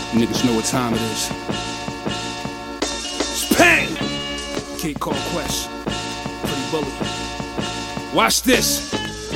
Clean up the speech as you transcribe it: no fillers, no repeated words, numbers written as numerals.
You niggas know what time it is. It's Pain! Kid Called Quest. Pretty Bully. Watch this.